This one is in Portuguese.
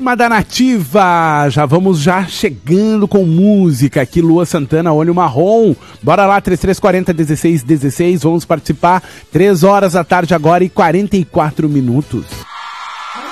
Turma da Nativa, vamos chegando com música aqui, Lua Santana, Olho Marrom, bora lá, 3340-1616, vamos participar, 3 horas da tarde agora e 44 minutos.